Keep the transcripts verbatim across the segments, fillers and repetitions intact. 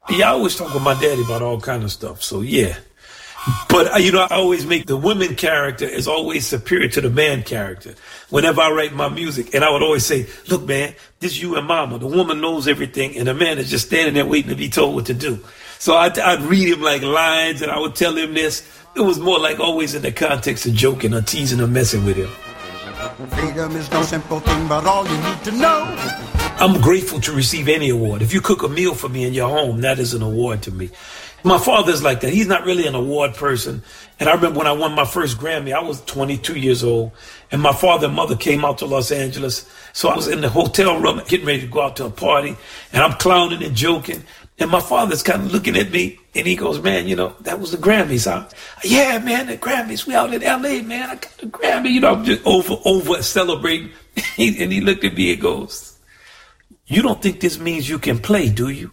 Yeah, I always talk with my daddy about all kind of stuff. So, yeah. But, you know, I always make the women character is always superior to the man character whenever I write my music. And I would always say, look, man, this is you and mama. The woman knows everything, and the man is just standing there waiting to be told what to do. So I'd, I'd read him like lines, and I would tell him this. It was more like always in the context of joking or teasing or messing with him. Freedom is no simple thing, but all you need to know. I'm grateful to receive any award. If you cook a meal for me in your home, that is an award to me. My father's like that. He's not really an award person. And I remember when I won my first Grammy, I was twenty-two years old. And my father and mother came out to Los Angeles. So I was in the hotel room getting ready to go out to a party. And I'm clowning and joking. And my father's kind of looking at me. And he goes, man, you know, that was the Grammys, huh? Yeah, man, the Grammys. We out in L A, man. I got the Grammy. You know, I'm just over, over celebrating. And he looked at me and goes, you don't think this means you can play, do you?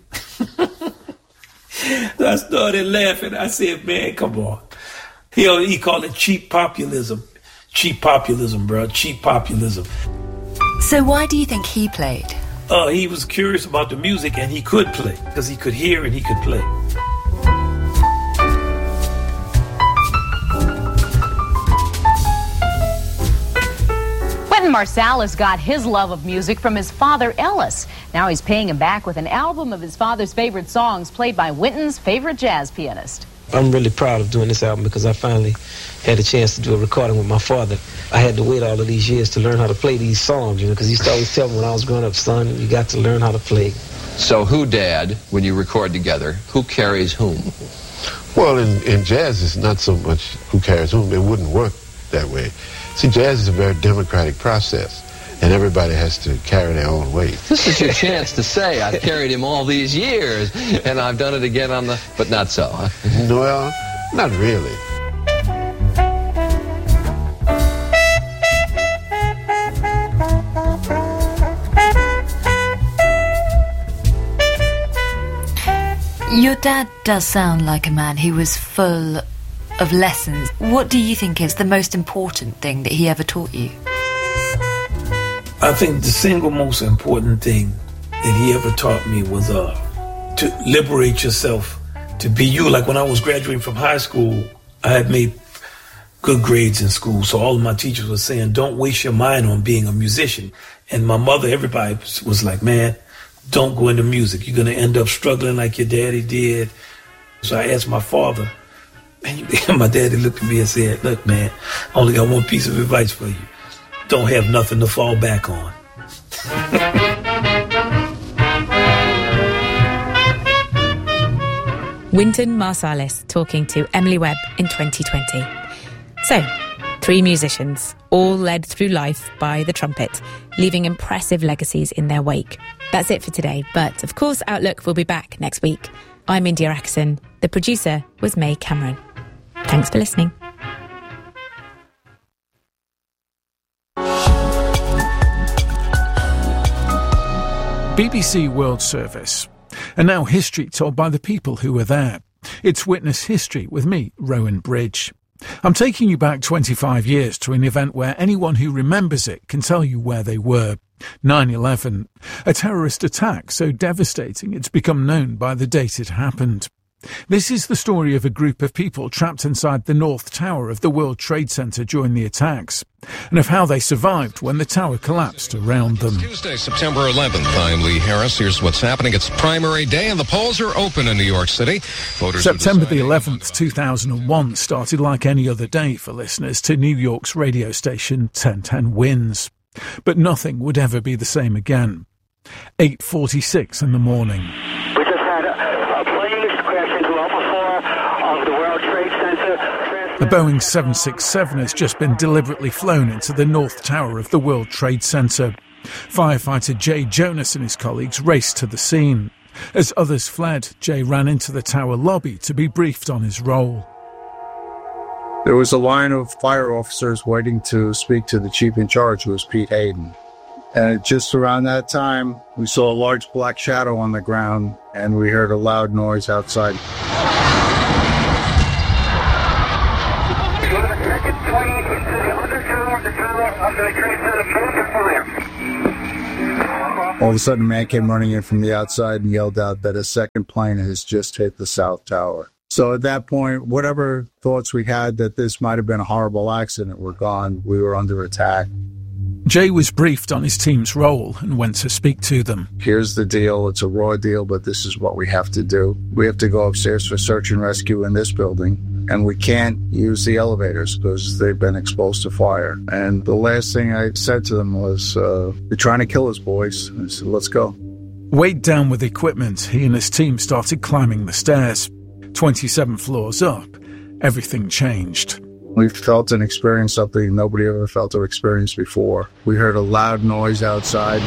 So I started laughing. I said, man, come on. He, he called it cheap populism. Cheap populism, bro. Cheap populism. So why do you think he played? Uh, he was curious about the music, and he could play because he could hear and he could play. Wynton Marsalis got his love of music from his father, Ellis. Now he's paying him back with an album of his father's favorite songs played by Wynton's favorite jazz pianist. I'm really proud of doing this album because I finally had a chance to do a recording with my father. I had to wait all of these years to learn how to play these songs, you know, because he used to always tell me when I was growing up, son, you got to learn how to play. So who, Dad, when you record together, who carries whom? Well, in, in jazz, it's not so much who carries whom. It wouldn't work that way. See, jazz is a very democratic process, and everybody has to carry their own weight. This is your chance to say, I've carried him all these years, and I've done it again on the... But not so, huh? Well, not really. Your dad does sound like a man who was full of lessons. What do you think is the most important thing that he ever taught you? I think the single most important thing that he ever taught me was uh, to liberate yourself, to be you. Like when I was graduating from high school, I had made good grades in school, so all of my teachers were saying, don't waste your mind on being a musician. And my mother, everybody was like, man, don't go into music. You're going to end up struggling like your daddy did. So I asked my father, and my daddy looked at me and said, look, man, I only got one piece of advice for you. Don't have nothing to fall back on. Wynton Marsalis talking to Emily Webb in twenty twenty. So, three musicians, all led through life by the trumpet, leaving impressive legacies in their wake. That's it for today, but of course Outlook will be back next week. I'm India Axon. The producer was May Cameron. Thanks for listening. B B C World Service. And now history told by the people who were there. It's Witness History with me, Rowan Bridge. I'm taking you back twenty-five years to an event where anyone who remembers it can tell you where they were. nine eleven. A terrorist attack so devastating it's become known by the date it happened. This is the story of a group of people trapped inside the North Tower of the World Trade Center during the attacks, and of how they survived when the tower collapsed around them. It's Tuesday, September eleventh. I'm Lee Harris. Here's what's happening. It's primary day, and the polls are open in New York City. Voters September the eleventh, two thousand one started like any other day for listeners to New York's radio station ten ten Winds. But nothing would ever be the same again. eight forty-six in the morning. We just had a, a plane crash into Alpha four of the World Trade Center. A Boeing seven sixty-seven has just been deliberately flown into the North Tower of the World Trade Center. Firefighter Jay Jonas and his colleagues raced to the scene. As others fled, Jay ran into the tower lobby to be briefed on his role. There was a line of fire officers waiting to speak to the chief in charge, who was Pete Hayden. And just around that time, we saw a large black shadow on the ground, and we heard a loud noise outside. All of a sudden, a man came running in from the outside and yelled out that a second plane has just hit the South Tower. So at that point, whatever thoughts we had that this might have been a horrible accident were gone. We were under attack. Jay was briefed on his team's role and went to speak to them. Here's the deal. It's a raw deal, but this is what we have to do. We have to go upstairs for search and rescue in this building, and we can't use the elevators because they've been exposed to fire. And the last thing I said to them was, uh, they're trying to kill us, boys. I said, let's go. Weighed down with equipment, he and his team started climbing the stairs. twenty-seven floors up, everything changed. We felt and experienced something nobody ever felt or experienced before. We heard a loud noise outside.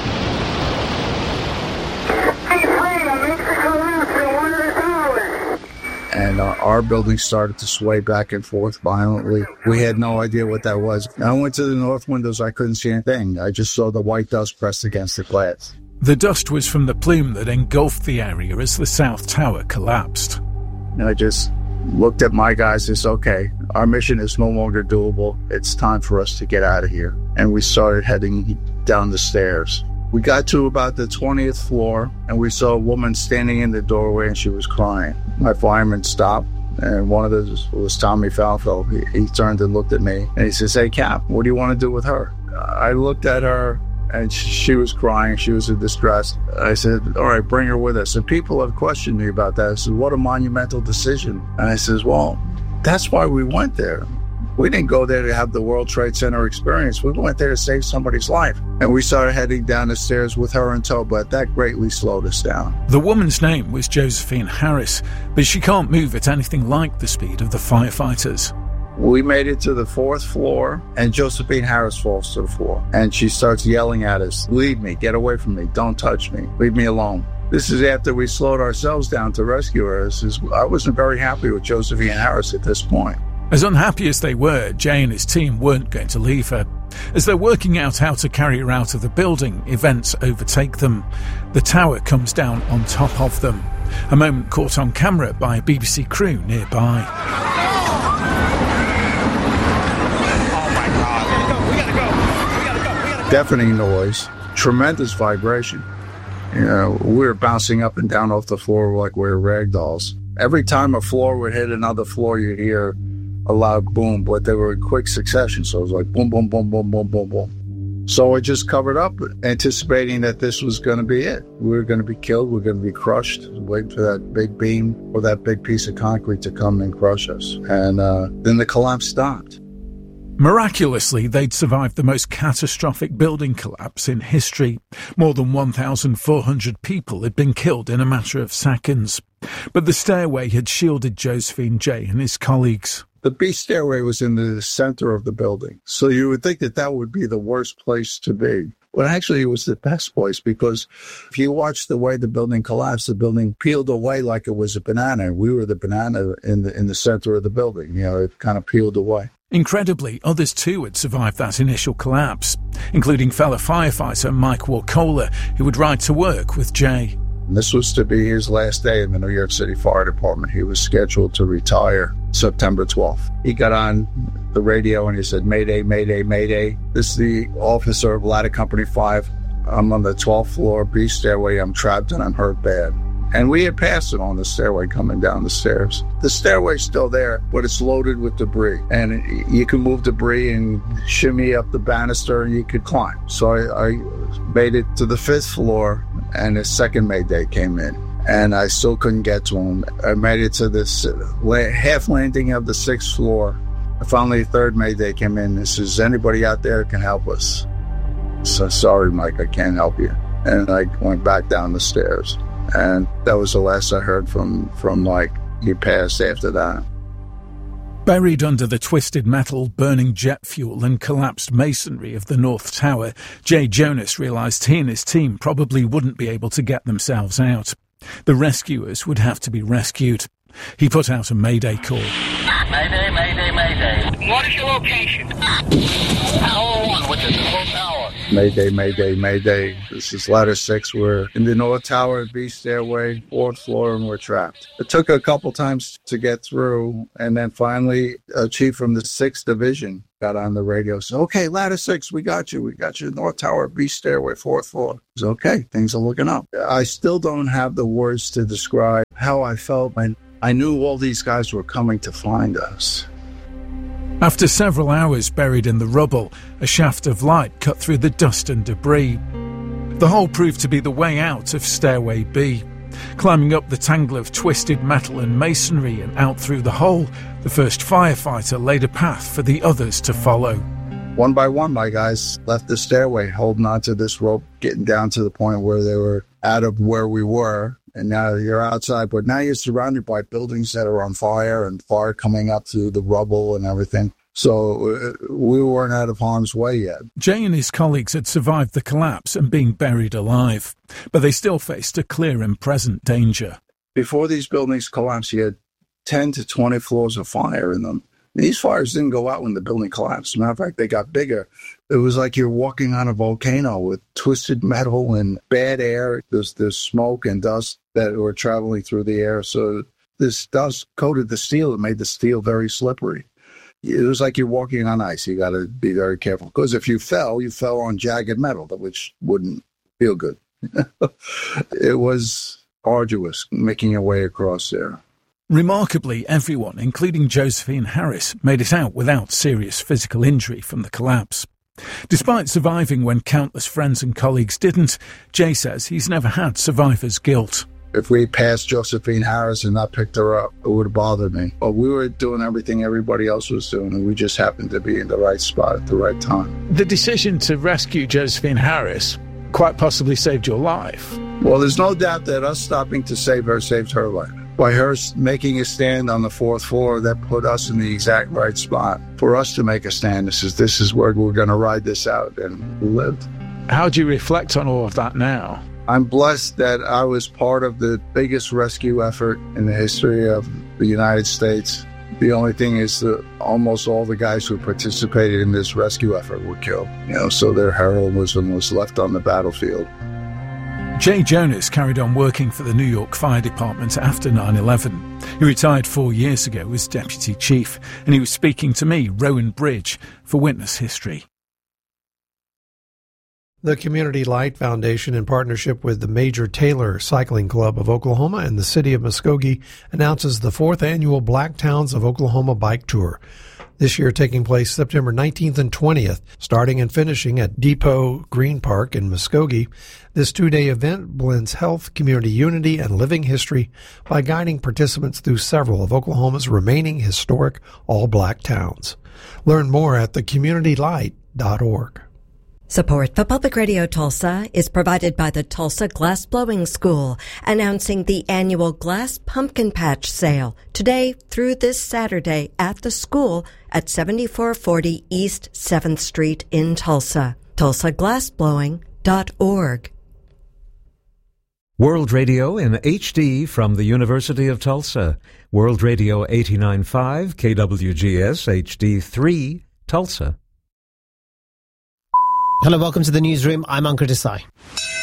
And uh, our building started to sway back and forth violently. We had no idea what that was. I went to the north windows. I couldn't see anything. I just saw the white dust pressed against the glass. The dust was from the plume that engulfed the area as the South Tower collapsed. And I just looked at my guys and said, okay, our mission is no longer doable. It's time for us to get out of here. And we started heading down the stairs. We got to about the twentieth floor, and we saw a woman standing in the doorway, and she was crying. My fireman stopped, and one of those was Tommy Falco. He, he turned and looked at me, and he says, hey, Cap, what do you want to do with her? I looked at her, and she was crying. She was in distress. I said, all right, bring her with us. And people have questioned me about that. I said, what a monumental decision. And I says, well, that's why we went there. We didn't go there to have the World Trade Center experience. We went there to save somebody's life. And we started heading down the stairs with her in tow, but that greatly slowed us down. The woman's name was Josephine Harris, but she can't move at anything like the speed of the firefighters. We made it to the fourth floor, and Josephine Harris falls to the floor. And she starts yelling at us, leave me, get away from me, don't touch me, leave me alone. This is after we slowed ourselves down to rescue her. I wasn't very happy with Josephine Harris at this point. As unhappy as they were, Jay and his team weren't going to leave her. As they're working out how to carry her out of the building, events overtake them. The tower comes down on top of them. A moment caught on camera by a B B C crew nearby. Deafening noise, tremendous vibration. You know, we were bouncing up and down off the floor like we were rag dolls. Every time a floor would hit another floor, you'd hear a loud boom, but they were in quick succession. So it was like boom, boom, boom, boom, boom, boom, boom. So I just covered up, anticipating that this was going to be it. We were going to be killed. We were going to be crushed, waiting for that big beam or that big piece of concrete to come and crush us. And uh, then the collapse stopped. Miraculously, they'd survived the most catastrophic building collapse in history. More than one thousand four hundred people had been killed in a matter of seconds. But the stairway had shielded Josephine, Jay and his colleagues. The B stairway was in the center of the building, so you would think that that would be the worst place to be. But actually, it was the best place, because if you watch the way the building collapsed, the building peeled away like it was a banana. We were the banana in the in the center of the building. You know, it kind of peeled away. Incredibly, others too had survived that initial collapse, including fellow firefighter Mike Warcola, who would ride to work with Jay. This was to be his last day in the New York City Fire Department. He was scheduled to retire September twelfth. He got on the radio and he said, Mayday, Mayday, Mayday. This is the officer of Ladder Company five. I'm on the twelfth floor, B stairway. I'm trapped and I'm hurt bad. And we had passed it on the stairway coming down the stairs. The stairway's still there, but it's loaded with debris. And you can move debris and shimmy up the banister and you could climb. So I, I made it to the fifth floor, and the second Mayday came in. And I still couldn't get to him. I made it to this half landing of the sixth floor. Finally, the third Mayday came in and says, anybody out there can help us? So, sorry, Mike, I can't help you. And I went back down the stairs. And that was the last I heard from, from Mike. He passed after that. Buried under the twisted metal, burning jet fuel and collapsed masonry of the North Tower, Jay Jonas realised he and his team probably wouldn't be able to get themselves out. The rescuers would have to be rescued. He put out a mayday call. Mayday, mayday, mayday. What is your location? Tower one, which is the whole tower. Mayday, mayday, mayday. This is ladder six. We're in the North Tower, B stairway, fourth floor, and we're trapped. It took a couple times to get through, and then finally a chief from the sixth Division got on the radio, said, okay, ladder six, we got you. We got you. North Tower, B stairway, fourth floor. It's okay. Things are looking up. I still don't have the words to describe how I felt when I knew all these guys were coming to find us. After several hours buried in the rubble, a shaft of light cut through the dust and debris. The hole proved to be the way out of Stairway B. Climbing up the tangle of twisted metal and masonry and out through the hole, the first firefighter laid a path for the others to follow. One by one, my guys left the stairway, holding onto this rope, getting down to the point where they were out of where we were. And now you're outside, but now you're surrounded by buildings that are on fire and fire coming up through the rubble and everything. So uh, we weren't out of harm's way yet. Jay and his colleagues had survived the collapse and been buried alive, but they still faced a clear and present danger. Before these buildings collapsed, you had ten to twenty floors of fire in them. These fires didn't go out when the building collapsed. As a matter of fact, they got bigger. It was like you're walking on a volcano with twisted metal and bad air. There's, there's smoke and dust that were traveling through the air. So this dust coated the steel. It made the steel very slippery. It was like you're walking on ice. You got to be very careful. Because if you fell, you fell on jagged metal, which wouldn't feel good. It was arduous making your way across there. Remarkably, everyone, including Josephine Harris, made it out without serious physical injury from the collapse. Despite surviving when countless friends and colleagues didn't, Jay says he's never had survivor's guilt. If we passed Josephine Harris and not picked her up, it would have bothered me. But we were doing everything everybody else was doing, and we just happened to be in the right spot at the right time. The decision to rescue Josephine Harris quite possibly saved your life. Well, there's no doubt that us stopping to save her saved her life. By her making a stand on the fourth floor, that put us in the exact right spot. For us to make a stand, this is, this is where we're going to ride this out, and we lived. How do you reflect on all of that now? I'm blessed that I was part of the biggest rescue effort in the history of the United States. The only thing is that almost all the guys who participated in this rescue effort were killed, you know, so their heroism was left on the battlefield. Jay Jonas carried on working for the New York Fire Department after nine eleven. He retired four years ago as Deputy Chief, and he was speaking to me, Rowan Bridge, for Witness History. The Community Light Foundation, in partnership with the Major Taylor Cycling Club of Oklahoma and the city of Muskogee, announces the fourth annual Black Towns of Oklahoma Bike Tour. This year taking place September nineteenth and twentieth, starting and finishing at Depot Green Park in Muskogee. This two-day event blends health, community unity, and living history by guiding participants through several of Oklahoma's remaining historic all-black towns. Learn more at the community light dot org. Support for Public Radio Tulsa is provided by the Tulsa Glass Blowing School, announcing the annual Glass Pumpkin Patch Sale today through this Saturday at the school at seventy-four forty East seventh Street in Tulsa. Tulsa Glass Blowing dot org. World Radio in H D from the University of Tulsa. World Radio eighty-nine point five K W G S H D three, Tulsa. Hello, welcome to the newsroom. I'm Ankur Desai.